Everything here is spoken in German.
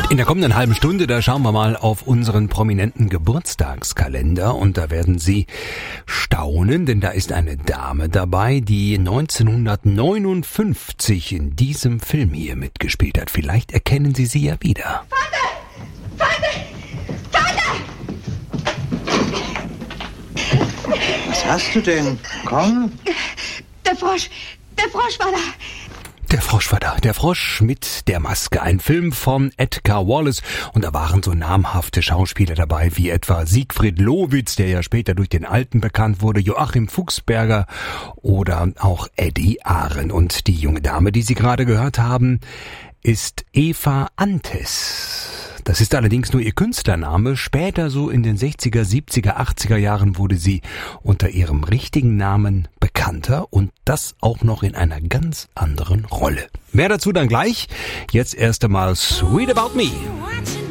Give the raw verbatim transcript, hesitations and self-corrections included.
In der kommenden halben Stunde, da schauen wir mal auf unseren prominenten Geburtstagskalender und da werden Sie staunen, denn da ist eine Dame dabei, die neunzehnhundertneunundfünfzig in diesem Film hier mitgespielt hat. Vielleicht erkennen Sie sie ja wieder. Vater! Vater! Vater! Was hast du denn? Komm. Der Frosch! Der Frosch war da! Der Frosch war da, der Frosch mit der Maske, ein Film von Edgar Wallace und da waren so namhafte Schauspieler dabei wie etwa Siegfried Lowitz, der ja später durch den Alten bekannt wurde, Joachim Fuchsberger oder auch Eddie Ahren. Und die junge Dame, die Sie gerade gehört haben, ist Eva Antes. Das ist allerdings nur ihr Künstlername. Später, so in den sechziger, siebziger, achtziger Jahren, wurde sie unter ihrem richtigen Namen bekannter und das auch noch in einer ganz anderen Rolle. Mehr dazu dann gleich. Jetzt erst einmal Sweet About Me.